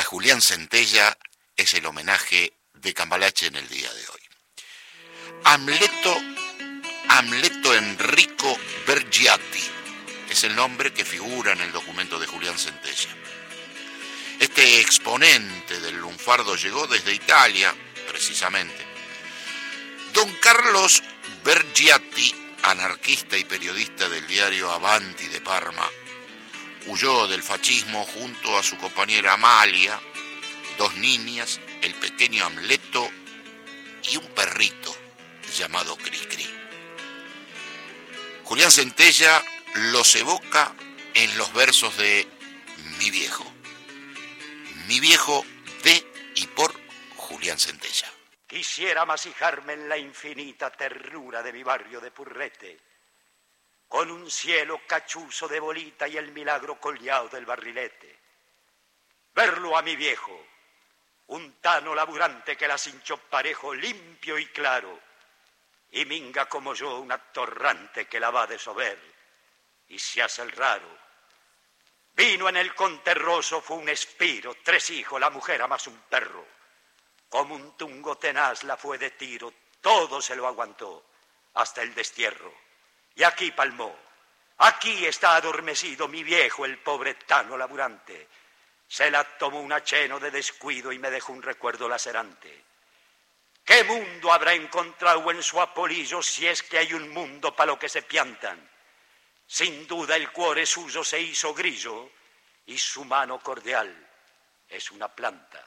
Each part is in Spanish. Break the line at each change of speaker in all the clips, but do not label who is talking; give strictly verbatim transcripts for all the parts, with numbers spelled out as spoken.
Julián Centella es el homenaje de Cambalache en el día de hoy. Amleto, Amleto Enrico Bergiati es el nombre que figura en el documento de Julián Centella. Este exponente del lunfardo llegó desde Italia, precisamente. Don Carlos Bergiati, anarquista y periodista del diario Avanti de Parma, huyó del fascismo junto a su compañera Amalia, dos niñas, el pequeño Amleto y un perrito llamado Cricri. Julián Centella los evoca en los versos de Mi viejo. Mi viejo de y por Julián Centella.
Quisiera masijarme en la infinita ternura de mi barrio de Purrete, con un cielo cachuzo de bolita y el milagro colliao del barrilete. Verlo a mi viejo, un tano laburante que las hinchó parejo, limpio y claro, y minga como yo una torrante que la va de sober y se hace el raro. Vino en el conterroso, fue un espiro, tres hijos, la mujer más un perro. Como un tungo tenaz la fue de tiro, todo se lo aguantó, hasta el destierro. Y aquí palmó, aquí está adormecido mi viejo, el pobre tano laburante. Se la tomó un acheno de descuido y me dejó un recuerdo lacerante. ¿Qué mundo habrá encontrado en su apolillo si es que hay un mundo para lo que se piantan? Sin duda el cuore suyo se hizo grillo y su mano cordial es una planta.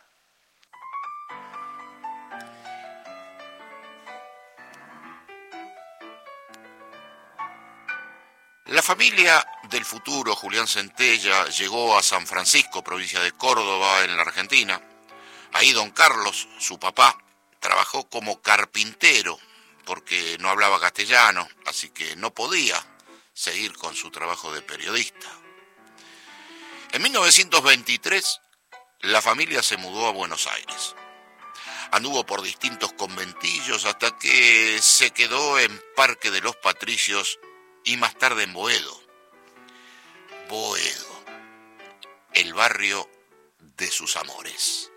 La familia del futuro Julián Centella llegó a San Francisco, provincia de Córdoba, en la Argentina. Ahí don Carlos, su papá, trabajó como carpintero porque no hablaba castellano, así que no podía seguir con su trabajo de periodista. En mil novecientos veintitrés, la familia se mudó a Buenos Aires. Anduvo por distintos conventillos hasta que se quedó en Parque de los Patricios y más tarde en Boedo. Boedo, el barrio de sus amores.